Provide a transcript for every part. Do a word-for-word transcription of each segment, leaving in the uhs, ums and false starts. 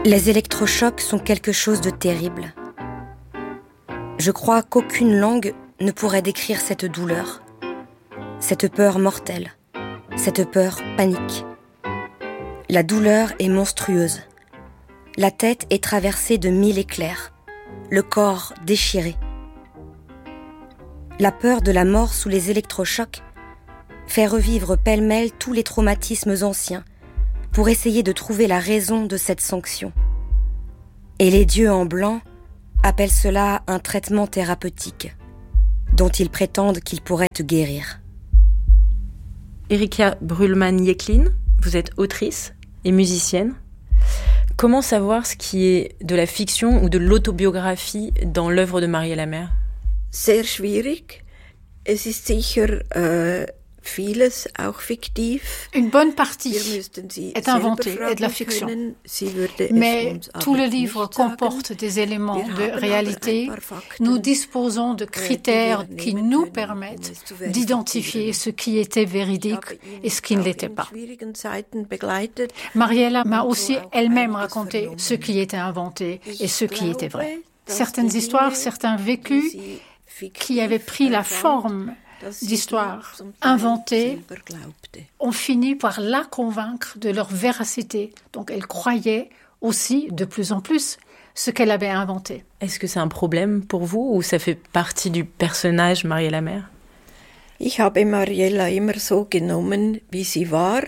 Les électrochocs sont quelque chose de terrible. Je crois qu'aucune langue ne pourrait décrire cette douleur, cette peur mortelle, cette peur panique. La douleur est monstrueuse. La tête est traversée de mille éclairs, le corps déchiré. La peur de la mort sous les électrochocs fait revivre pêle-mêle tous les traumatismes anciens pour essayer de trouver la raison de cette sanction. Et les dieux en blanc appellent cela un traitement thérapeutique, dont ils prétendent qu'il pourrait te guérir. Erika Brühlmann-Jeklin, vous êtes autrice et musicienne. Comment savoir ce qui est de la fiction ou de l'autobiographie dans l'œuvre de Mariella Meer? Sehr schwierig. Es ist sicher äh, vieles auch fiktiv. Une bonne partie est inventée et de la fiction. Mais tout le livre comporte des éléments de réalité. Nous disposons de critères qui nous permettent d'identifier ce qui était véridique et ce qui ne l'était pas. Mariella m'a aussi elle-même raconté ce qui était inventé et ce qui était vrai. Certaines histoires, certains vécus qui avaient pris la forme d'histoires inventées ont fini par la convaincre de leur véracité. Donc elle croyait aussi de plus en plus ce qu'elle avait inventé. Est-ce que c'est un problème pour vous ou ça fait partie du personnage Mariella Meer? Ich habe Mariella immer so genommen, wie sie war.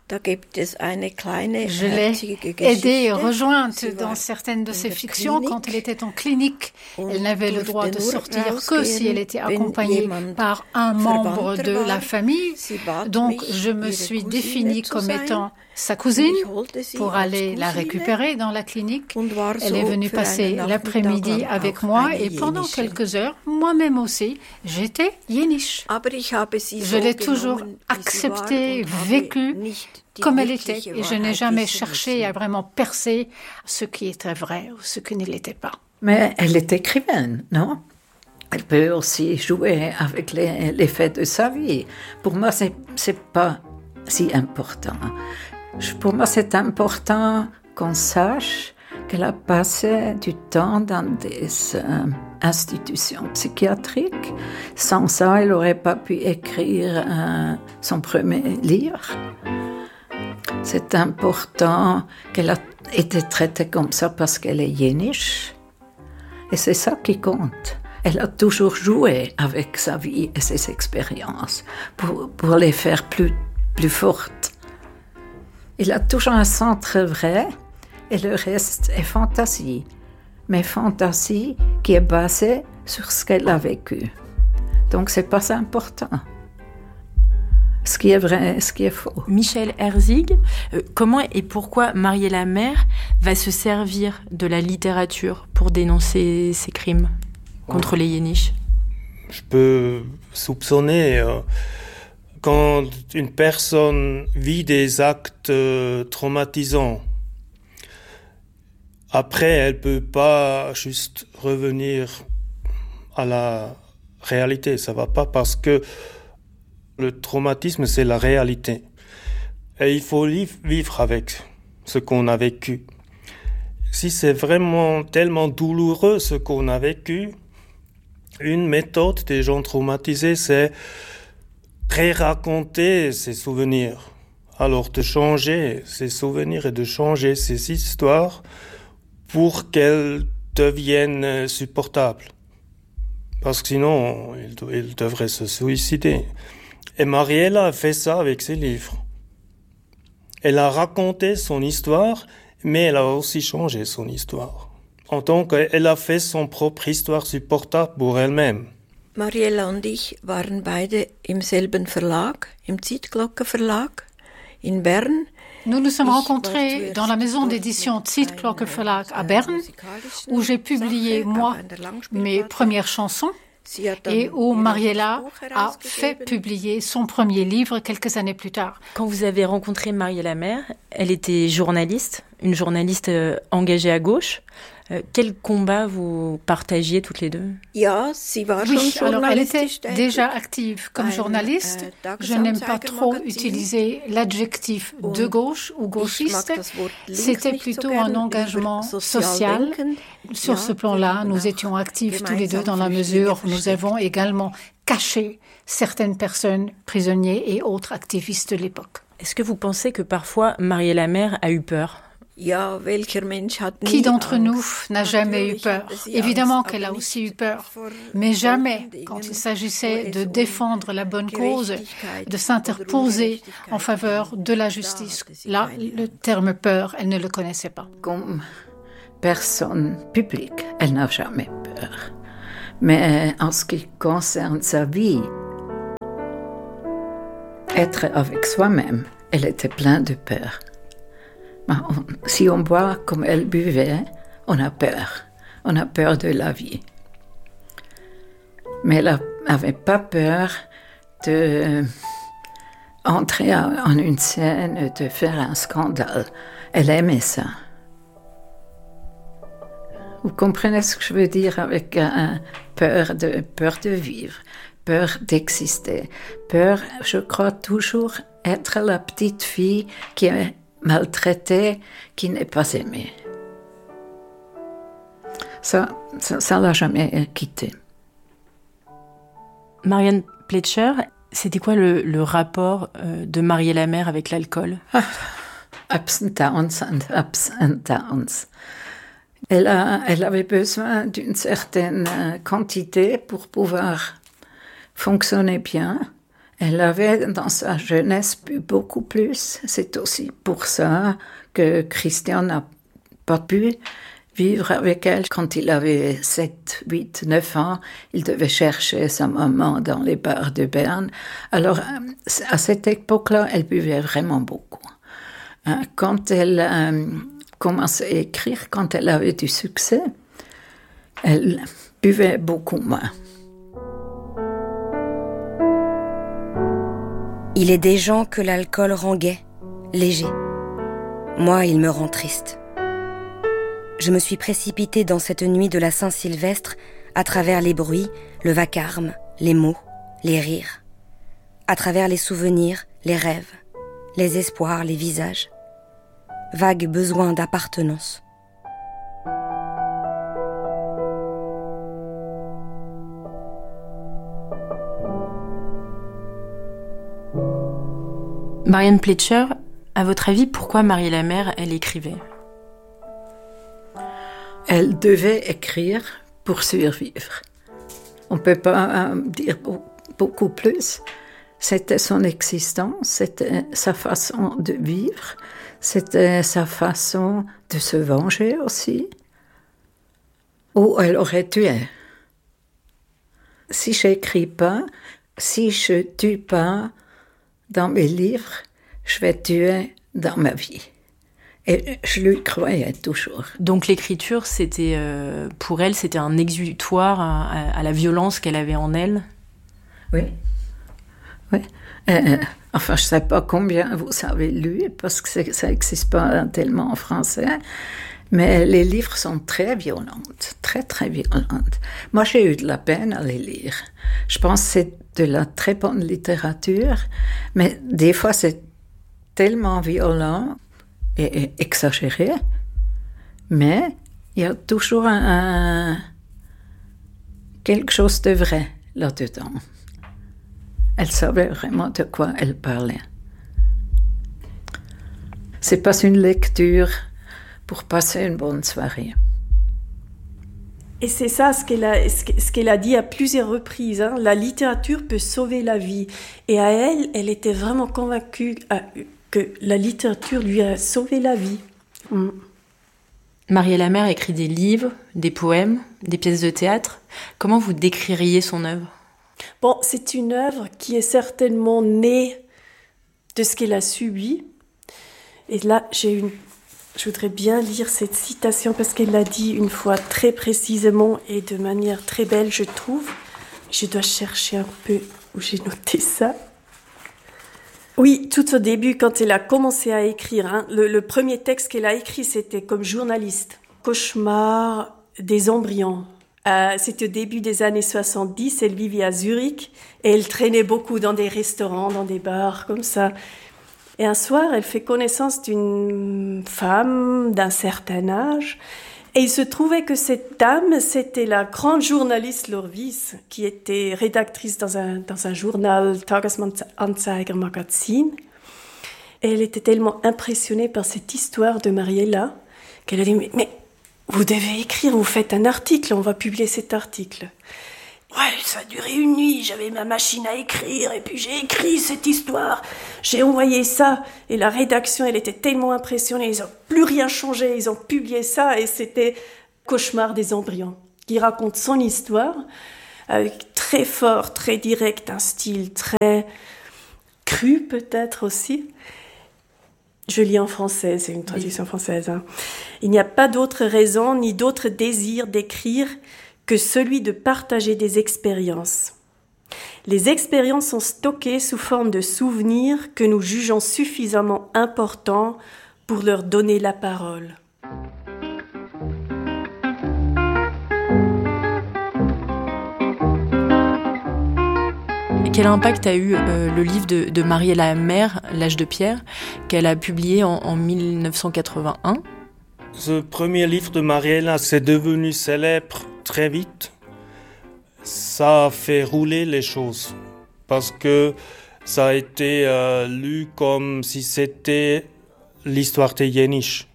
Je l'ai aidée et rejointe dans certaines de ses fictions quand elle était en clinique. Elle n'avait le droit de sortir que si elle était accompagnée par un membre de la famille. Donc je me suis définie comme étant sa cousine pour aller la récupérer dans la clinique. Elle est venue passer l'après-midi avec moi et pendant quelques heures, moi-même aussi, j'étais yéniche. Je l'ai toujours acceptée, vécue comme elle était et je n'ai jamais cherché à vraiment percer ce qui était vrai ou ce qui ne l'était pas. Mais elle est écrivaine, non? Elle peut aussi jouer avec les, les faits de sa vie. Pour moi, c'est, c'est pas si important. Pour moi, c'est important qu'on sache qu'elle a passé du temps dans des euh, institutions psychiatriques. Sans ça, elle n'aurait pas pu écrire euh, son premier livre. C'est important qu'elle a été traitée comme ça parce qu'elle est yéniche. Et c'est ça qui compte. Elle a toujours joué avec sa vie et ses expériences pour, pour les faire plus, plus fortes. Il a toujours un centre vrai et le reste est fantaisie. Mais fantaisie qui est basée sur ce qu'elle a vécu. Donc c'est pas important. Ce qui est vrai, ce qui est faux. Michel Herzig, euh, comment et pourquoi Mariella Meer va se servir de la littérature pour dénoncer ces crimes contre les yéniches? Je peux soupçonner, euh, quand une personne vit des actes euh, traumatisants, après elle peut pas juste revenir à la réalité. Ça va pas parce que le traumatisme, c'est la réalité. Et il faut vivre avec ce qu'on a vécu. Si c'est vraiment tellement douloureux ce qu'on a vécu, une méthode des gens traumatisés, c'est pré-raconter ses souvenirs. Alors de changer ces souvenirs et de changer ces histoires pour qu'elles deviennent supportables. Parce que sinon, ils devraient se suicider. Et Mariella a fait ça avec ses livres. Elle a raconté son histoire, mais elle a aussi changé son histoire. En tant qu'elle a fait son propre histoire supportable pour elle-même. Mariella und ich waren beide im selben Verlag, im Zeitglocke Verlag, in Bern. Nous nous sommes rencontrés dans la maison d'édition Zeitglocke Verlag à Berne, où j'ai publié, moi, mes premières chansons, et où Mariella a fait publier son premier livre quelques années plus tard. Quand vous avez rencontré Mariella Meer, elle était journaliste, une journaliste engagée à gauche. Euh, quel combat vous partagiez toutes les deux ? Oui, alors elle était déjà active comme journaliste. Je n'aime pas trop utiliser l'adjectif de gauche ou gauchiste. C'était plutôt un engagement social. Sur ce plan-là, nous étions actifs tous les deux dans la mesure où nous avons également caché certaines personnes, prisonniers et autres activistes de l'époque. Est-ce que vous pensez que parfois Marielle Amer a eu peur ? Qui d'entre nous n'a jamais eu peur ? Évidemment qu'elle a aussi eu peur, mais jamais quand il s'agissait de défendre la bonne cause, de s'interposer en faveur de la justice. Là, le terme peur, elle ne le connaissait pas. Comme personne publique, elle n'a jamais peur. Mais en ce qui concerne sa vie, être avec soi-même, elle était pleine de peur. Si on boit comme elle buvait, on a peur. On a peur de la vie. Mais elle n'avait pas peur d'entrer en une scène, de faire un scandale. Elle aimait ça. Vous comprenez ce que je veux dire avec un peur de, peur de vivre, peur d'exister, peur, je crois toujours, être la petite fille qui est maltraitée, qui n'est pas aimée. Ça, ça, ça l'a jamais quitté. Marianne Pletcher, c'était quoi le, le rapport euh, de Marielle Amer avec l'alcool ? ah, Ups and downs and ups and downs. Elle, a, elle avait besoin d'une certaine quantité pour pouvoir fonctionner bien. Elle avait, dans sa jeunesse, bu beaucoup plus. C'est aussi pour ça que Christian n'a pas pu vivre avec elle. Quand il avait sept, huit, neuf ans, il devait chercher sa maman dans les bars de Berne. Alors, à cette époque-là, elle buvait vraiment beaucoup. Quand elle euh, commençait à écrire, quand elle avait du succès, elle buvait beaucoup moins. Il est des gens que l'alcool rend gai, léger. Moi, il me rend triste. Je me suis précipitée dans cette nuit de la Saint-Sylvestre à travers les bruits, le vacarme, les mots, les rires, à travers les souvenirs, les rêves, les espoirs, les visages. Vague besoin d'appartenance. Marianne Pletcher, à votre avis, pourquoi Marielle Amer, elle écrivait ? Elle devait écrire pour survivre. On ne peut pas dire beaucoup plus. C'était son existence, c'était sa façon de vivre, c'était sa façon de se venger aussi. Ou elle aurait tué. Si je n'écris pas, si je ne tue pas dans mes livres, je vais tuer dans ma vie. Et je lui croyais toujours. Donc l'écriture, c'était, euh, pour elle, c'était un exutoire à, à, à la violence qu'elle avait en elle ? Oui. Oui. Euh, enfin, je ne sais pas combien vous avez lu, parce que ça n'existe pas tellement en français, mais les livres sont très violentes, très, très violentes. Moi, j'ai eu de la peine à les lire. Je pense que c'est de la très bonne littérature, mais des fois, c'est tellement violent et, et exagéré, mais il y a toujours un, un, quelque chose de vrai là-dedans. Elle savait vraiment de quoi elle parlait. C'est pas une lecture pour passer une bonne soirée. Et c'est ça ce qu'elle a, ce qu'elle a dit à plusieurs reprises. Hein. La littérature peut sauver la vie. Et à elle, elle était vraiment convaincue que la littérature lui a sauvé la vie. Mm. Marielle Amer écrit des livres, des poèmes, des pièces de théâtre. Comment vous décririez son œuvre ? Bon, c'est une œuvre qui est certainement née de ce qu'elle a subi. Et là, j'ai une, je voudrais bien lire cette citation parce qu'elle l'a dit une fois très précisément et de manière très belle, je trouve. Je dois chercher un peu où j'ai noté ça. Oui, tout au début, quand elle a commencé à écrire, hein, le, le premier texte qu'elle a écrit, c'était comme journaliste. cauchemar des embryons. Euh, c'était au début des années soixante-dix, elle vivait à Zurich et elle traînait beaucoup dans des restaurants, dans des bars, comme ça. Et un soir, elle fait connaissance d'une femme d'un certain âge. Et il se trouvait que cette dame, c'était la grande journaliste Lorvis, qui était rédactrice dans un, dans un journal, Tagesanzeiger Magazin. Et elle était tellement impressionnée par cette histoire de Mariella qu'elle a dit mais, « Mais vous devez écrire, vous faites un article, on va publier cet article. » Ouais, ça a duré une nuit, j'avais ma machine à écrire, et puis j'ai écrit cette histoire. J'ai envoyé ça, et la rédaction, elle était tellement impressionnée, ils n'ont plus rien changé, ils ont publié ça, et c'était Cauchemar des embryons, qui raconte son histoire, avec très fort, très direct, un style très cru peut-être aussi. Je lis en français, c'est une traduction française. Hein. Il n'y a pas d'autre raison, ni d'autre désir d'écrire que celui de partager des expériences. Les expériences sont stockées sous forme de souvenirs que nous jugeons suffisamment importants pour leur donner la parole. Et quel impact a eu euh, le livre de, de Mariella Mère, L'âge de pierre, qu'elle a publié en, en dix-neuf cent quatre-vingt-un? Ce premier livre de Mariella, c'est devenu célèbre très vite. Ça a fait rouler les choses parce que ça a été euh, lu comme si c'était l'histoire de Jenisch.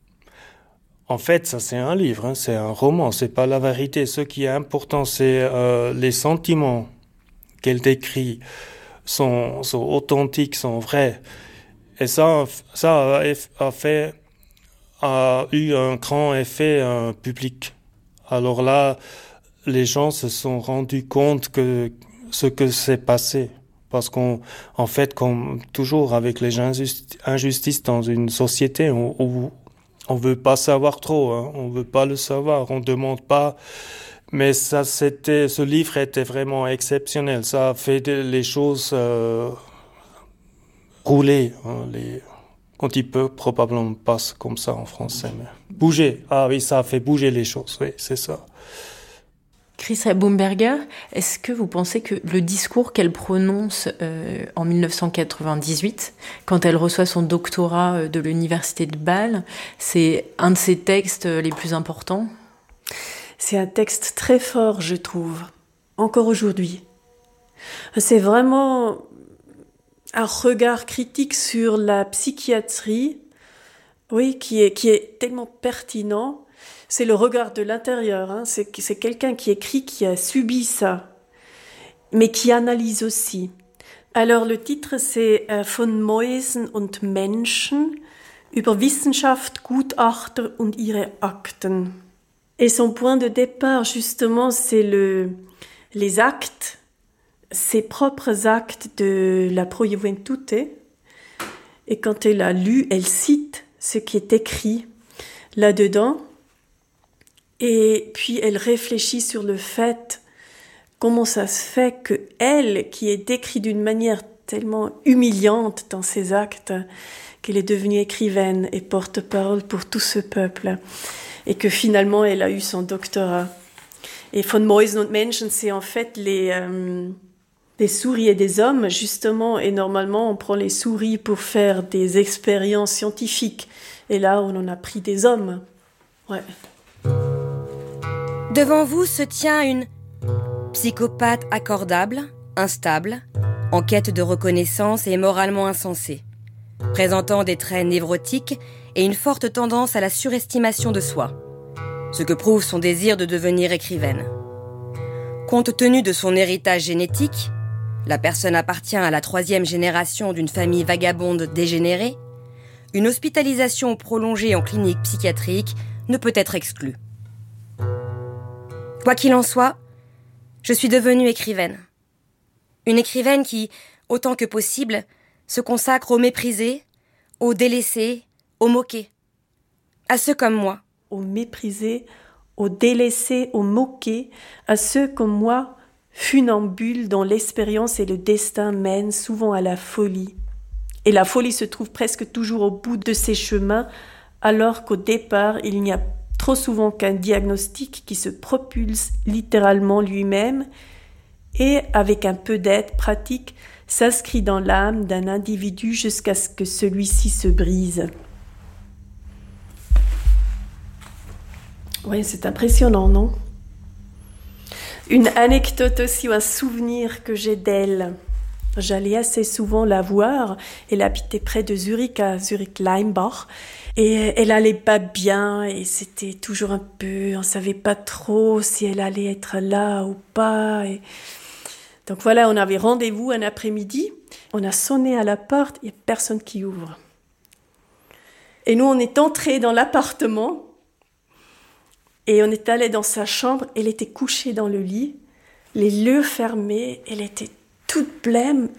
En fait, ça c'est un livre, hein, c'est un roman, c'est pas la vérité. Ce qui est important, c'est euh, les sentiments qu'elle décrit sont, sont authentiques, sont vrais. Et ça, ça a, a fait a eu un grand effet euh, public. Alors là, les gens se sont rendus compte que ce que s'est passé. Parce qu'en en fait, comme toujours avec les injusti- injustices dans une société, on, on, on veut pas savoir trop, hein, on veut pas le savoir, on demande pas. Mais ça, c'était, ce livre était vraiment exceptionnel. Ça a fait de, les choses euh, rouler, hein, les un petit peu, probablement pas comme ça en français, mais bouger. Ah oui, ça a fait bouger les choses, oui, c'est ça. Chris Baumberger, est-ce que vous pensez que le discours qu'elle prononce euh, en dix-neuf cent quatre-vingt-dix-huit, quand elle reçoit son doctorat de l'université de Bâle, c'est un de ses textes les plus importants? C'est un texte très fort, je trouve, encore aujourd'hui. C'est vraiment un regard critique sur la psychiatrie, oui, qui est, qui est tellement pertinent. C'est le regard de l'intérieur, hein. c'est, c'est quelqu'un qui écrit, qui a subi ça, mais qui analyse aussi. Alors le titre c'est euh, Von Mäusen und Menschen über Wissenschaft, Gutachter und ihre Akten. Et son point de départ justement c'est le, les actes, ses propres actes de la Pro Juventute. Et quand elle a lu, elle cite ce qui est écrit là-dedans. Et puis elle réfléchit sur le fait, comment ça se fait que elle, qui est décrite d'une manière tellement humiliante dans ses actes, qu'elle est devenue écrivaine et porte-parole pour tout ce peuple, et que finalement elle a eu son doctorat. Et von Mäusen und Menschen, c'est en fait les, euh, des souris et des hommes, justement, et normalement on prend les souris pour faire des expériences scientifiques, et là on en a pris des hommes. Ouais. Devant vous se tient une psychopathe accordable, instable, en quête de reconnaissance et moralement insensée, présentant des traits névrotiques et une forte tendance à la surestimation de soi, ce que prouve son désir de devenir écrivaine. Compte tenu de son héritage génétique, la personne appartient à la troisième génération d'une famille vagabonde dégénérée, une hospitalisation prolongée en clinique psychiatrique ne peut être exclue. Quoi qu'il en soit, je suis devenue écrivaine. Une écrivaine qui, autant que possible, se consacre aux méprisés, aux délaissés, aux moqués. À ceux comme moi. Aux méprisés, aux délaissés, aux moqués, à ceux comme moi, funambules dont l'expérience et le destin mènent souvent à la folie. Et la folie se trouve presque toujours au bout de ces chemins, alors qu'au départ, il n'y a trop trop souvent qu'un diagnostic qui se propulse littéralement lui-même et, avec un peu d'aide pratique, s'inscrit dans l'âme d'un individu jusqu'à ce que celui-ci se brise. Oui, c'est impressionnant, non ? Une anecdote aussi, ou un souvenir que j'ai d'elle. J'allais assez souvent la voir. Elle habitait près de Zurich, à Zurich-Leimbach. Et elle allait pas bien, et c'était toujours un peu... On ne savait pas trop si elle allait être là ou pas. Et... Donc voilà, on avait rendez-vous un après-midi. On a sonné à la porte, il n'y a personne qui ouvre. Et nous, on est entrés dans l'appartement. Et on est allé dans sa chambre, elle était couchée dans le lit, les yeux fermés, elle était toute blême,